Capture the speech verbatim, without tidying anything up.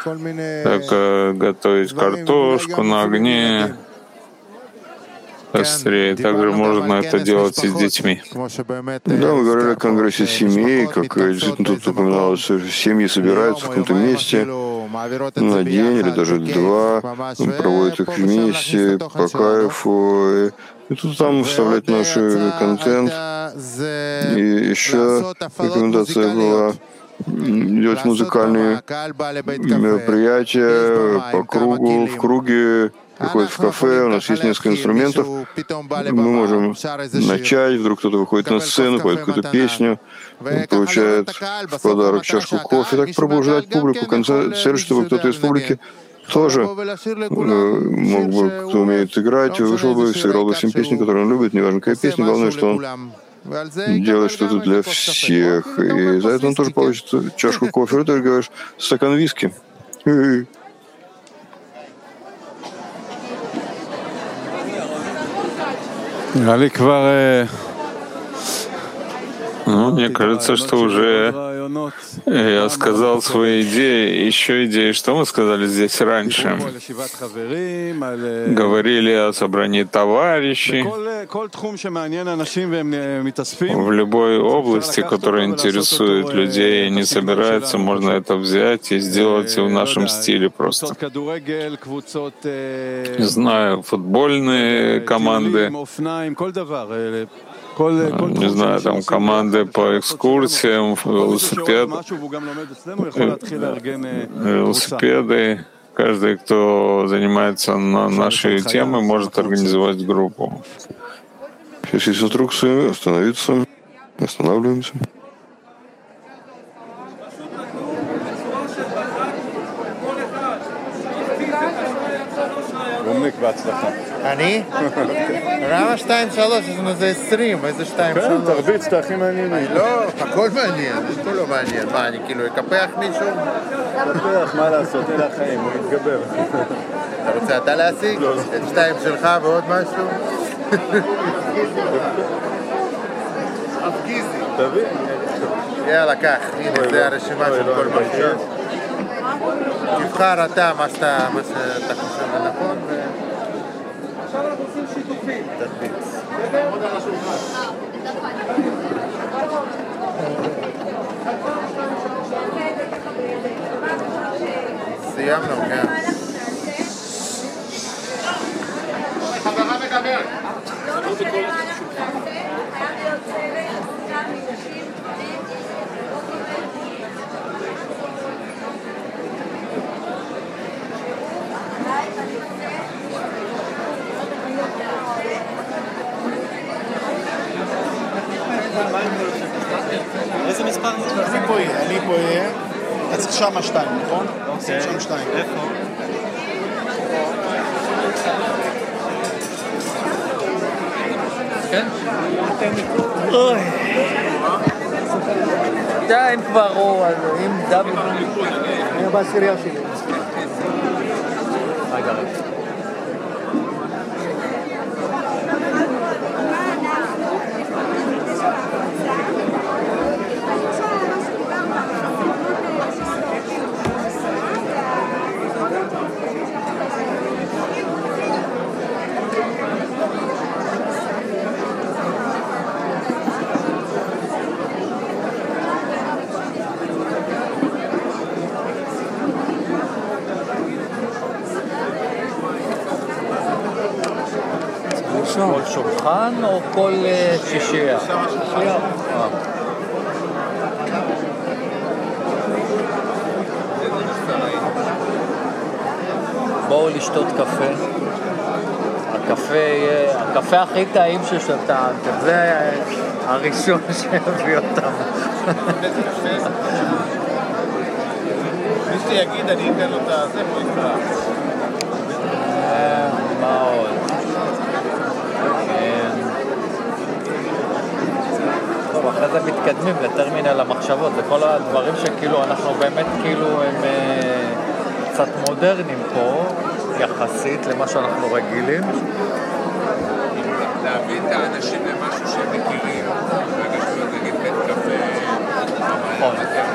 так готовить картошку на огне быстрее. Также можно это делать и с детьми. Да, мы говорили о конгрессе семей, как действительно тут упоминалось, что семьи собираются в каком-то месте на день или даже два, проводят их вместе по кайфу. И тут там вставлять наш контент. И еще рекомендация была делать музыкальные мероприятия по кругу, в круге, приходит в кафе, у нас есть несколько инструментов, мы можем начать, вдруг кто-то выходит на сцену, поет какую-то песню, он получает в подарок чашку кофе, так пробуждать публику, в конце цель, чтобы кто-то из публики тоже мог бы, кто умеет играть, вышел бы и сыграл бы всем песню, которую он любит, неважно какая песня, главное, что он делает что-то для всех, и за это он тоже получит чашку кофе, и ты говоришь, стакан виски. Ну, мне кажется, что уже я сказал свои идеи, еще идеи, что мы сказали здесь раньше. Говорили о собрании товарищей в любой области, которая интересует людей и не собирается, можно это взять и сделать в нашем стиле просто. Не знаю, футбольные команды, не знаю, там команды по экскурсиям, велосипед, велосипеды. Каждый, кто занимается на нашей теме, может организовать группу. Сейчас есть инструкции, остановиться, останавливаемся. אני? למה שתיים שלוש? יש לנו זה עשרים, איזה שתיים שלוש? כן, תרביץ, אתה הכי מעניינים. לא, הכל מעניין, זה לא מעניין. מה, אני כאילו אקפח מישהו? אקפח, מה לעשות, אלה החיים, הוא יתגבר. אתה רוצה אתה להשיג? לא, לא. את שתיים שלך ועוד משהו? אפגיזי. תביא. יאללה, קח, הנה, זה הרשימה של כל מה שיש. תבחר אתה מה שאתה חושב לנכון ו... עכשיו אנחנו עושים שיתופים. תדביץ. עוד על השולחן. סיימנו, כן. חברה מדברת. איזה מספר? אני פה יהיה, אני פה יהיה. אתה צריך שמה שתיים, נכון? אוקיי. שם שתיים. איפה? כן? אוי. די, אם כבר או, אם דאבל... אני בעשירייה שלי. רגע, רגע. כל שולחן או כל שישייה? שישייה. בואו לשתות קפה. הקפה יהיה, הקפה הכי טעים ששתת, זה הראשון שיביא אותם. מי שיגיד, אני אתן לו את הזה, הוא יקרא. מה עוד? טוב, אחרי זה מתקדמים לטרמינל המחשבות, זה כל הדברים שכאילו אנחנו באמת כאילו הם קצת מודרניים פה, יחסית למה שאנחנו רגילים. להביא את האנשים למשהו שהם מכירים, ברגע שאתה נגיד בית קפה, נכון.